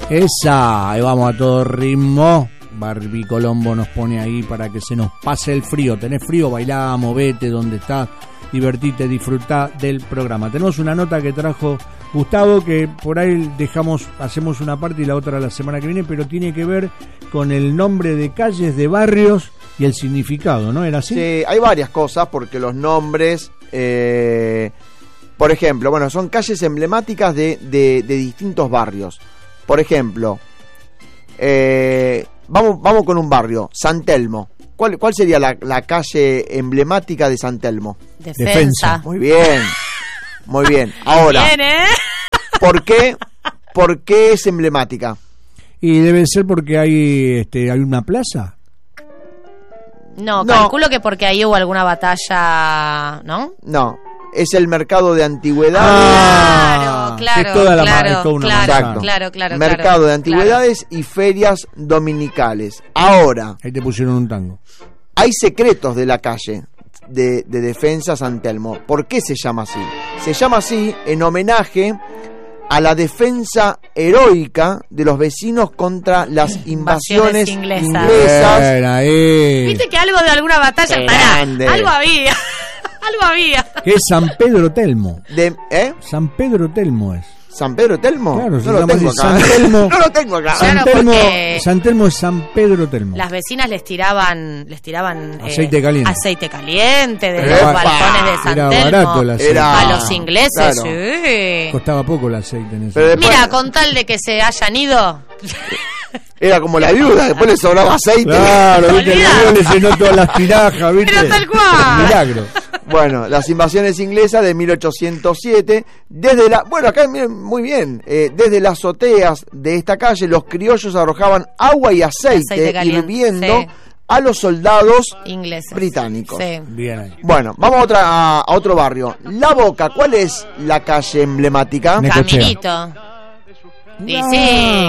Esa, ahí vamos a todo ritmo. Barbie Colombo nos pone ahí para que se nos pase el frío. ¿Tenés frío? Bailá, movete donde estás, divertite, disfrutá del programa. Tenemos una nota que trajo Gustavo, que por ahí hacemos una parte y la otra la semana que viene, pero tiene que ver con el nombre de calles, de barrios y el significado, ¿no? ¿Era así? Sí, hay varias cosas, porque los nombres, por ejemplo, bueno, son calles emblemáticas de distintos barrios. Por ejemplo, vamos con un barrio, San Telmo. ¿Cuál sería la calle emblemática de San Telmo? Defensa. Muy bien. Muy bien. Ahora, bien, ¿eh? ¿por qué es emblemática? Y debe ser porque hay una plaza. No, calculo que porque ahí hubo alguna batalla, ¿no? No, es el mercado de antigüedades. Claro. Mercado de antigüedades y ferias dominicales. Ahora, ahí te pusieron un tango. Hay secretos de la calle de Defensa San Telmo. ¿Por qué se llama así? Se llama así en homenaje a la defensa heroica de los vecinos contra las invasiones inglesas. Viste que algo de alguna batalla, algo había. Que es San Pedro Telmo. San Pedro Telmo es. ¿San Pedro Telmo? Claro, no lo tengo acá. San Telmo. No lo tengo acá. San Telmo es San Pedro Telmo. Las vecinas les tiraban aceite caliente de los balcones de San Telmo. Era barato el aceite. A los ingleses, claro. Sí. Costaba poco el aceite en eso. Mira, con tal de que se hayan ido. Era como la viuda, después le sobraba aceite. Claro, viste, le llenó todas las tinajas, viste. Pero tal cual. Milagro. Bueno, las invasiones inglesas de 1807, bueno, acá muy bien, desde las azoteas de esta calle, los criollos arrojaban agua y aceite hirviendo a los soldados ingleses británicos. Sí. Bien ahí. Bueno, vamos a otro barrio. La Boca, ¿cuál es la calle emblemática? Caminito. Sí,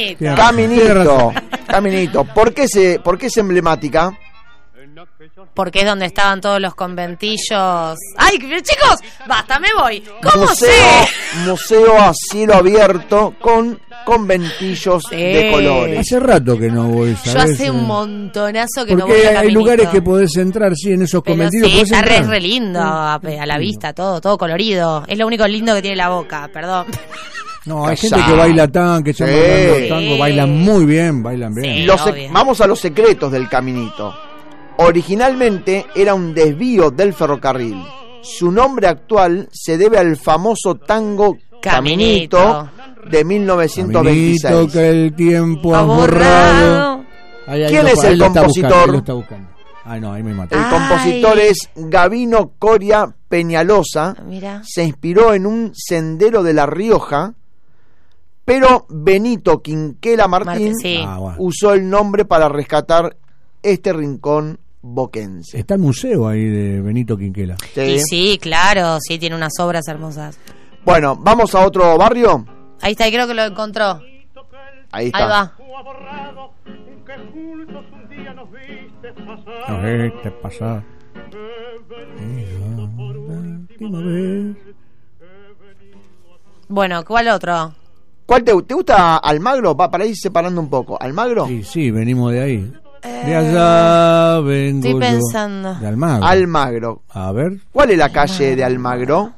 Caminito. ¿Por qué es emblemática? Porque es donde estaban todos los conventillos. ¡Ay, chicos! ¡Basta, me voy! ¿Cómo Museo a cielo abierto con conventillos de colores. Hace rato que no voy, ¿sabes? Yo hace un montonazo que no voy a Porque hay Caminito. lugares que podés entrar, sí, en esos conventillos. Sí, está re lindo, a la vista, todo colorido. Es lo único lindo que tiene La Boca, perdón. No, hay gente que baila tango, bailan muy bien, bailan bien. Sí, vamos a los secretos del Caminito. Originalmente era un desvío del ferrocarril. Su nombre actual se debe al famoso tango Caminito de 1926. Caminito que el tiempo ha borrado. ¿Quién es el compositor? Lo está buscando. Ay, no, ahí me mató. El compositor es Gavino Coria Peñalosa. Mira. Se inspiró en un sendero de La Rioja, pero Benito Quinquela Martín usó el nombre para rescatar este rincón boquense. Está el museo ahí de Benito Quinquela. Y sí, claro, sí, tiene unas obras hermosas. Bueno, ¿vamos a otro barrio? Ahí está, creo que lo encontró. Ahí está. Ahí va. A ver, te pasa. Bueno, ¿cuál otro? ¿Cuál te gusta? Almagro, para ir separando un poco. ¿Almagro? Sí, venimos de ahí. De allá vengo. Estoy pensando. De Almagro. Almagro. A ver. ¿Cuál es la calle de Almagro?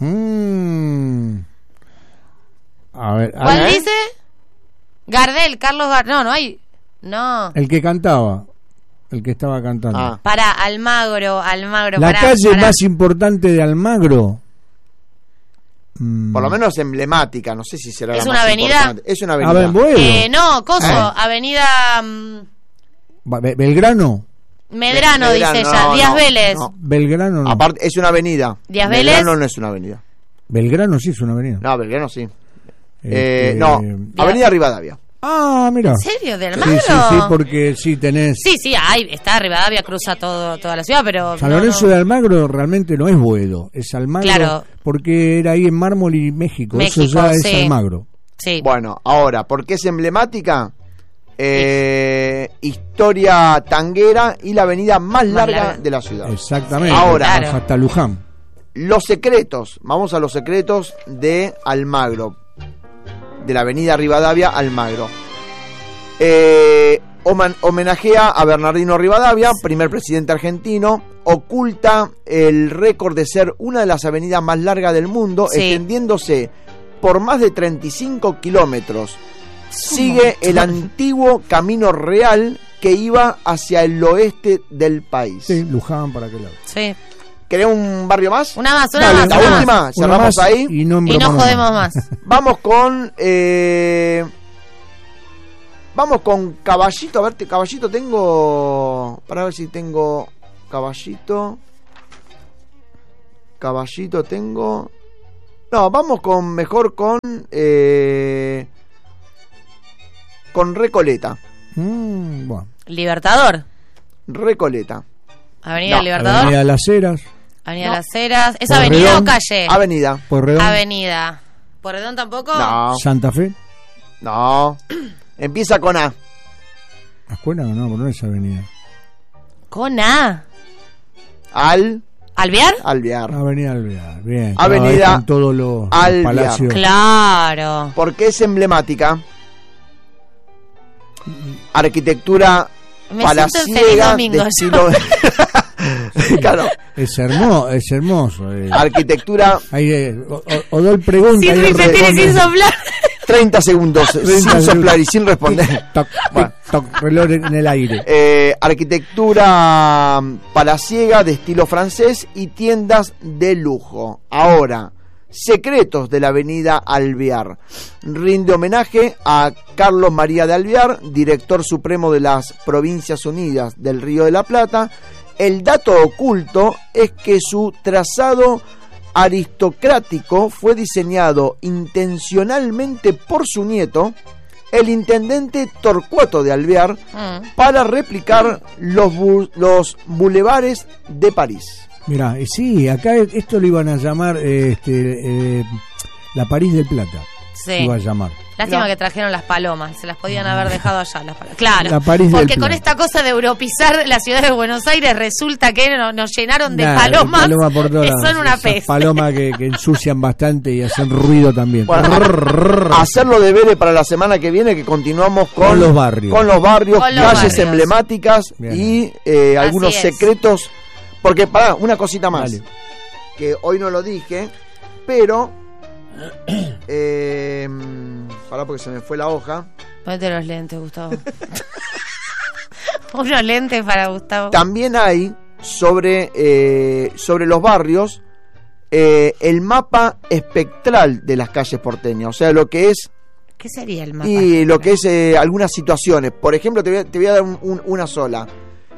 A ver. ¿Cuál dice? Gardel, Carlos Gardel. No hay. No. El que cantaba. El que estaba cantando. Para Almagro. La calle más importante de Almagro. Por lo menos emblemática, no sé si será ¿Es la una más avenida? importante. Es una avenida. A ver, bueno. No, avenida Belgrano. Medrano, dice ella. Díaz Vélez. No. Belgrano no. Aparte, es una avenida. Díaz Vélez. Belgrano no es una avenida. Belgrano sí es una avenida. No, Belgrano sí. No, Avenida Rivadavia. Ah, mira. ¿En serio? ¿De Almagro? Sí, porque sí tenés. Sí, está Rivadavia, cruza toda la ciudad, pero. San Lorenzo de Almagro realmente no es Boedo, es Almagro. Claro. Porque era ahí en Mármol y México. Eso ya es Almagro. Sí. Bueno, ahora, ¿por qué es emblemática? Historia tanguera y la avenida más larga de la ciudad. Exactamente. Ahora, hasta Luján. Los secretos. Vamos a los secretos de Almagro. de la avenida Rivadavia Almagro. Homenajea a Bernardino Rivadavia, primer presidente argentino. Oculta el récord de ser una de las avenidas más largas del mundo, Sí. extendiéndose por más de 35 kilómetros. Sigue el antiguo Camino Real que iba hacia el oeste del país. Sí, Luján, ¿para qué lado? Sí. ¿Querés un barrio más? Una más, Dale, una más. La una última, más. Una cerramos más ahí. y no Y no embromamos jodemos más. Vamos con Caballito. A ver, Caballito tengo... Para ver si tengo... Caballito tengo... No, vamos mejor con Recoleta. Bueno. Libertador. Recoleta. Avenida No, Libertador. Avenida Las Heras, Avenida No. Las Heras. ¿Es Porredón. avenida o calle? Avenida. Porredón, Avenida. ¿Porredón tampoco? Santa Fe. No. Empieza con A. ¿Escuela o no? No es avenida. Con A. ¿Alvear? ¿Alvear? Avenida Alvear, bien. Avenida Ahí están todos los Alvear. palacios. Claro. Porque es emblemática. Arquitectura Me siento en Feliz palaciega Domingo. de estilo... Claro. Es hermoso. Arquitectura... Ahí, Odol pregunta. Sin y él repetir y responde. sin soplar. 30 segundos 30 sin segundos. soplar y sin responder. Toc, Bueno. toc, reloj en el aire. Arquitectura palaciega de estilo francés y tiendas de lujo. Ahora, secretos de la avenida Alvear. Rinde homenaje a Carlos María de Alvear, director supremo de las Provincias Unidas del Río de la Plata. El dato oculto es que su trazado aristocrático fue diseñado intencionalmente por su nieto, el intendente Torcuato de Alvear, para replicar los bulevares de París. Mirá, sí, acá esto lo iban a llamar la París del Plata. Sí. Iba a llamar. Lástima No. que trajeron las palomas. Se las podían haber dejado allá. Claro. La París del Porque con Plata. esta cosa de europizar la ciudad de Buenos Aires resulta que nos llenaron de Nah, palomas. paloma por todos que lados. son una Esas peste. palomas que ensucian bastante y hacen ruido también. Bueno, hacerlo deberes para la semana que viene, que continuamos Con los barrios. con los barrios, Con los calles barrios. emblemáticas Bien. y algunos es. secretos. Porque, pará, una cosita más, Dale. que hoy no lo dije, pero... pará porque se me fue la hoja. Ponete los lentes, Gustavo. Unos lentes para Gustavo. También hay sobre los barrios el mapa espectral de las calles porteñas, o sea, lo que es ¿Qué sería el mapa? y lo que es algunas situaciones. Por ejemplo, te voy a dar una sola.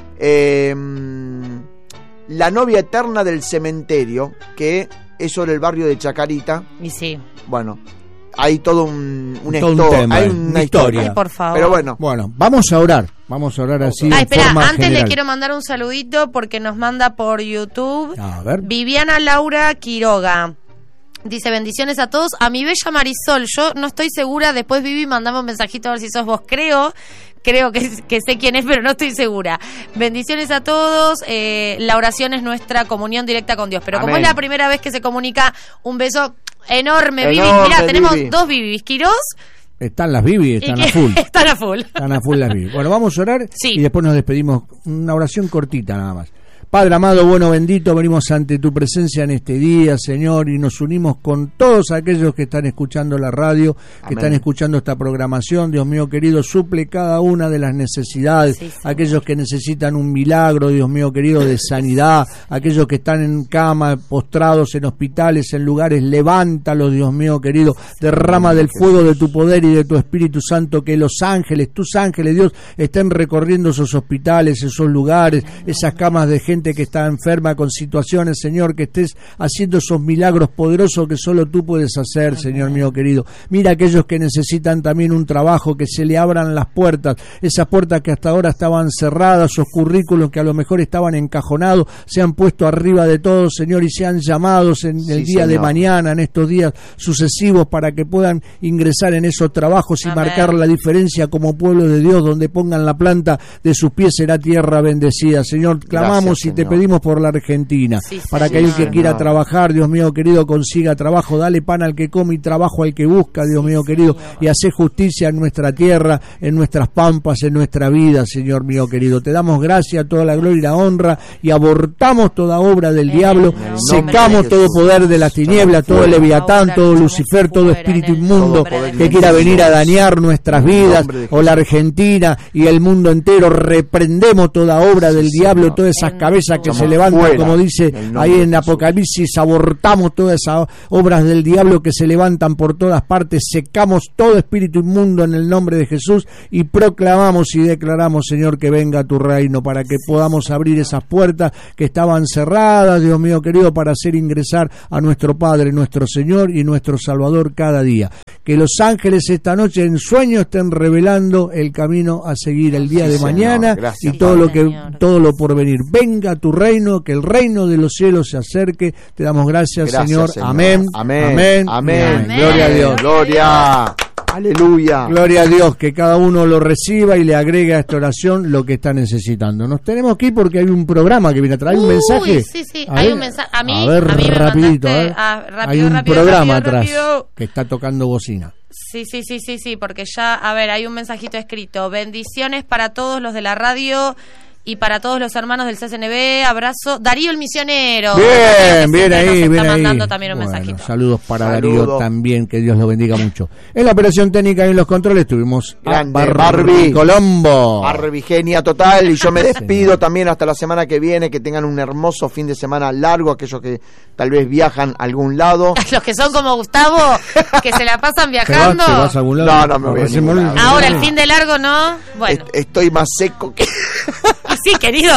La novia eterna del cementerio, que es sobre el barrio de Chacarita. Y sí. Bueno, hay todo una Todo un historia. tema, Hay una una historia. Ay, por favor. Pero bueno, Bueno, vamos a orar así. Ah, en espera, forma antes general. le quiero mandar un saludito porque nos manda por YouTube A ver. Viviana Laura Quiroga. Dice, bendiciones a todos. A mi bella Marisol, yo no estoy segura, después Vivi, mandame un mensajito a ver si sos vos. Creo que sé quién es, pero no estoy segura. Bendiciones a todos. La oración es nuestra comunión directa con Dios. Pero como Amén. es la primera vez que se comunica, un beso enorme, Vivi. Enorme, Mirá, tenemos Vivi. 2 Vivis, Quirós Están las Bibi, y están que a full. están a full. Están a full las Bibi. Bueno, vamos a orar Sí. y después nos despedimos. Una oración cortita nada más. Padre amado, bueno, bendito, venimos ante tu presencia en este día, Señor, y nos unimos con todos aquellos que están escuchando la radio, que Amén. están escuchando esta programación. Dios mío querido, suple cada una de las necesidades, Sí, sí. aquellos que necesitan un milagro, Dios mío querido, de sanidad, aquellos que están en cama, postrados en hospitales, en lugares, levántalos, Dios mío querido, derrama del fuego de tu poder y de tu Espíritu Santo, que los ángeles, tus ángeles, Dios, estén recorriendo esos hospitales, esos lugares, esas camas de gente que está enferma con situaciones, Señor, que estés haciendo esos milagros poderosos que solo tú puedes hacer, Señor mío querido. Mira aquellos que necesitan también un trabajo, que se le abran las puertas, esas puertas que hasta ahora estaban cerradas, esos currículos que a lo mejor estaban encajonados, se han puesto arriba de todo, Señor, y sean llamados en el Sí, día de Señor. mañana, en estos días sucesivos, para que puedan ingresar en esos trabajos y Amén. marcar la diferencia como pueblo de Dios, donde pongan la planta de sus pies será tierra bendecida. Señor, clamamos Gracias, y te Señor. pedimos por la Argentina, Sí, para que Señor. el que quiera Señor. trabajar, Dios mío querido, consiga trabajo, dale pan al que come y trabajo al que busca, Dios mío querido, y hace justicia en nuestra tierra, en nuestras pampas, en nuestra vida, Señor mío querido. Te damos gracias, toda la gloria y la honra, y abortamos toda obra del diablo, En el nombre secamos de todo Jesús. poder de las tinieblas, todo Fuera. Leviatán, todo Lucifer, todo espíritu inmundo que quiera venir a dañar nuestras vidas, o la Argentina y el mundo entero. Reprendemos toda obra del diablo, todas esas cabezas que Estamos se levantan, fuera, como dice en el nombre ahí de en Jesús. Apocalipsis, abortamos todas esas obras del diablo que se levantan por todas partes, secamos todo espíritu inmundo en el nombre de Jesús y proclamamos y declaramos, Señor, que venga tu reino, para que podamos abrir esas puertas que estaban cerradas, Dios mío querido, para hacer ingresar a nuestro Padre, nuestro Señor y nuestro Salvador cada día. Que los ángeles esta noche en sueño estén revelando el camino a seguir el día Sí, de Señor. mañana Gracias, y todo lo que Señor. todo lo por venir. Venga tu reino, que el reino de los cielos se acerque. Te damos gracias, Señor. Amén. Amén. Amén. Amén. Gloria a Dios. Gloria. Aleluya. Gloria a Dios, que cada uno lo reciba y le agregue a esta oración lo que está necesitando. Nos tenemos que ir porque hay un programa que viene a traer un mensaje. Sí, sí, A hay ver, un mensaje. A mí me mandaste, rapidito, a ver. rápido, hay un rápido, programa rápido, atrás rápido. que está tocando bocina. Sí, porque ya, a ver, hay un mensajito escrito. Bendiciones para todos los de la radio y para todos los hermanos del CSNB. Abrazo. Darío el misionero. Bien, bien Siempre ahí, nos bien está ahí. mandando también un Bueno, mensajito. saludos para Saludos. Darío también, que Dios lo bendiga mucho. En la operación técnica y en los controles tuvimos a Grande, Barbie. Colombo. Barbie, genia total. Y yo me despido también hasta la semana que viene. Que tengan un hermoso fin de semana largo. Aquellos que tal vez viajan a algún lado. Los que son como Gustavo, que se la pasan ¿Te vas, viajando. te vas a algún lado? No, no me voy a Hacemos- ningún lado. Ahora el fin de largo, ¿no? Bueno, Estoy más seco que... sí, querido.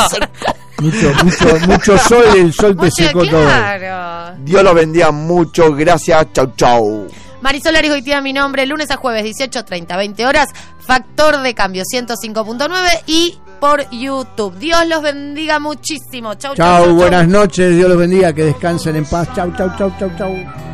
mucho sol, el sol te Mucho, secó todo. claro. Dios los bendiga mucho. Gracias. Chau, chau. Marisol Arigoitia, mi nombre, lunes a jueves, 18:30, 20 horas, Factor de Cambio 105.9 y por YouTube. Dios los bendiga muchísimo. Chau, chau, Chau, chau, buenas noches, Dios los bendiga, que descansen en paz. Chau, chau, chau, chau, chau.